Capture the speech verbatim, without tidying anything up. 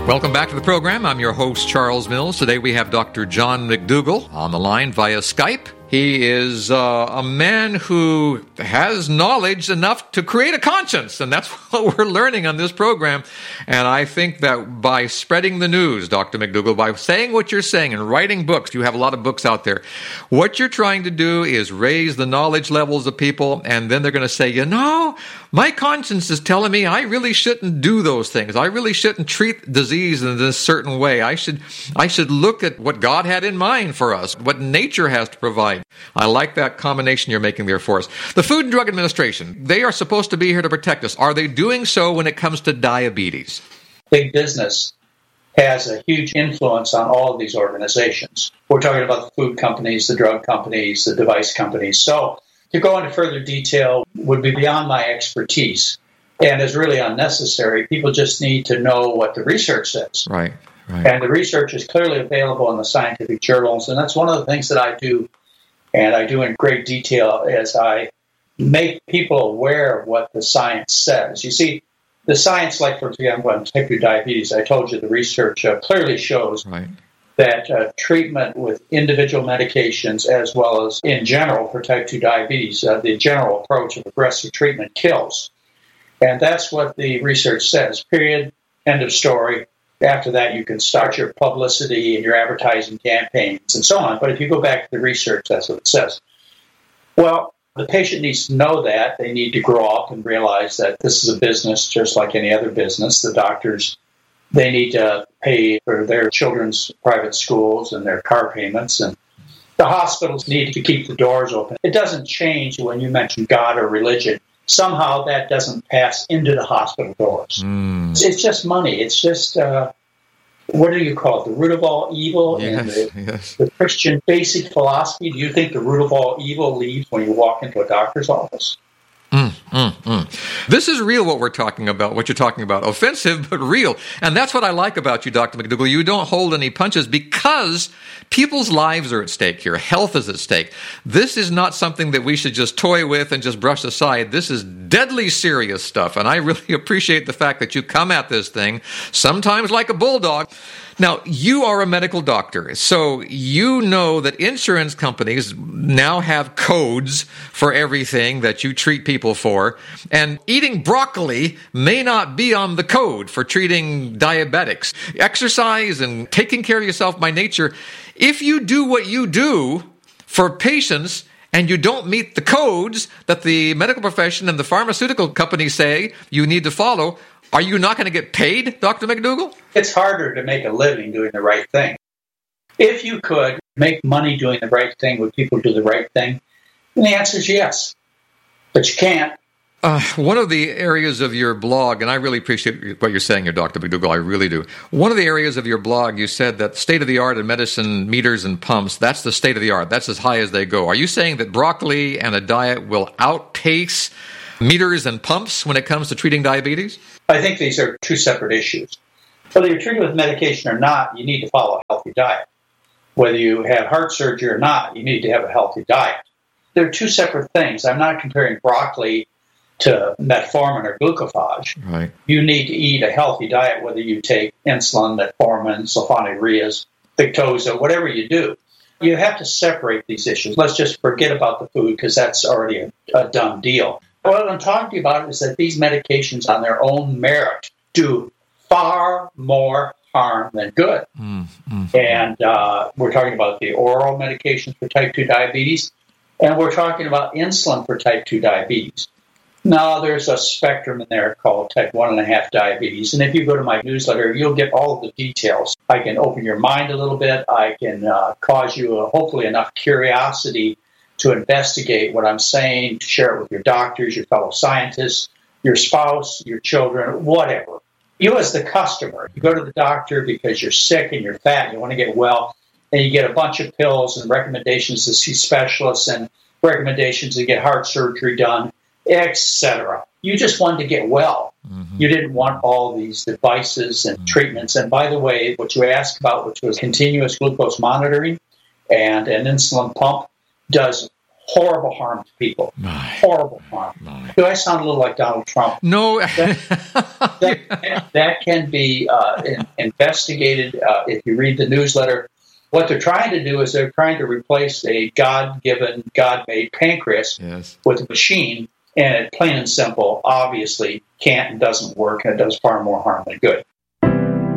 Welcome back to the program. I'm your host, Charles Mills. Today we have Doctor John McDougall on the line via Skype. He is uh, a man who has knowledge enough to create a conscience, and that's what we're learning on this program. And I think that by spreading the news, Doctor McDougall, by saying what you're saying and writing books, you have a lot of books out there, what you're trying to do is raise the knowledge levels of people, and then they're going to say, you know, my conscience is telling me I really shouldn't do those things. I really shouldn't treat disease in this certain way. I should, I should look at what God had in mind for us, what nature has to provide. I like that combination you're making there for us. The Food and Drug Administration, they are supposed to be here to protect us. Are they doing so when it comes to diabetes? Big business has a huge influence on all of these organizations. We're talking about the food companies, the drug companies, the device companies. So to go into further detail would be beyond my expertise and is really unnecessary. People just need to know what the research says. Right, right. And the research is clearly available in the scientific journals, and that's one of the things that I do. And I do in great detail as I make people aware of what the science says. You see, the science, like for example, type two diabetes, I told you the research uh, clearly shows right. that uh, treatment with individual medications as well as in general for type two diabetes, uh, the general approach of aggressive treatment kills. And that's what the research says, period, end of story. After that, you can start your publicity and your advertising campaigns and so on. But if you go back to the research, that's what it says. Well, the patient needs to know that. They need to grow up and realize that this is a business just like any other business. The doctors, they need to pay for their children's private schools and their car payments. And the hospitals need to keep the doors open. It doesn't change when you mention God or religion. Somehow that doesn't pass into the hospital doors. Mm. It's just money. It's just, uh, what do you call it, the root of all evil? Yes, in the, yes. the Christian basic philosophy. Do you think the root of all evil leaves when you walk into a doctor's office? Mm, mm, mm. This is real what we're talking about, what you're talking about. Offensive, but real. And that's what I like about you, Doctor McDougall. You don't hold any punches because people's lives are at stake here. Health is at stake. This is not something that we should just toy with and just brush aside. This is deadly serious stuff. And I really appreciate the fact that you come at this thing, sometimes like a bulldog. Now, you are a medical doctor, so you know that insurance companies now have codes for everything that you treat people for, and eating broccoli may not be on the code for treating diabetics. Exercise and taking care of yourself by nature, if you do what you do for patients and you don't meet the codes that the medical profession and the pharmaceutical companies say you need to follow, are you not going to get paid, Doctor McDougall? It's harder to make a living doing the right thing. If you could make money doing the right thing, would people do the right thing? And the answer is yes. But you can't. Uh, one of the areas of your blog, and I really appreciate what you're saying here, Doctor McDougall, I really do. One of the areas of your blog, you said that state-of-the-art in medicine, meters and pumps, that's the state-of-the-art. That's as high as they go. Are you saying that broccoli and a diet will outpace meters and pumps when it comes to treating diabetes? I think these are two separate issues. Whether you're treated with medication or not, you need to follow a healthy diet. Whether you have heart surgery or not, you need to have a healthy diet. They're two separate things. I'm not comparing broccoli to metformin or glucophage. Right. You need to eat a healthy diet, whether you take insulin, metformin, sulfonylureas, Victoza, whatever you do. You have to separate these issues. Let's just forget about the food because that's already a, a done deal. What I'm talking to you about is that these medications on their own merit do far more harm than good. Mm, mm, and uh, we're talking about the oral medications for type two diabetes, and we're talking about insulin for type two diabetes. Now, there's a spectrum in there called type one and a half diabetes, and if you go to my newsletter, you'll get all of the details. I can open your mind a little bit. I can uh, cause you a, hopefully enough curiosity to investigate what I'm saying, to share it with your doctors, your fellow scientists, your spouse, your children, whatever. You as the customer, you go to the doctor because you're sick and you're fat and you want to get well, and you get a bunch of pills and recommendations to see specialists and recommendations to get heart surgery done, et cetera. You just wanted to get well. Mm-hmm. You didn't want all these devices and mm-hmm. treatments. And by the way, what you asked about, which was continuous glucose monitoring and an insulin pump, does horrible harm to people. My, horrible harm. My. Do I sound a little like Donald Trump? No. that, that, that can be uh, in, investigated. Uh, if you read the newsletter, what they're trying to do is they're trying to replace a God-given, God-made pancreas yes. with a machine, and it plain and simple, obviously, can't and doesn't work, and it does far more harm than good.